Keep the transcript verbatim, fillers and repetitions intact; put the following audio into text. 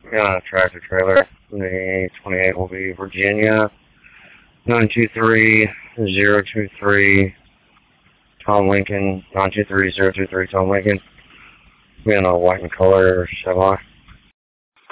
Yeah, tractor trailer. The twenty-eight will be Virginia. nine two three zero two three Tom Lincoln. nine two three zero two three Tom Lincoln. Being a white and color Chevrolet.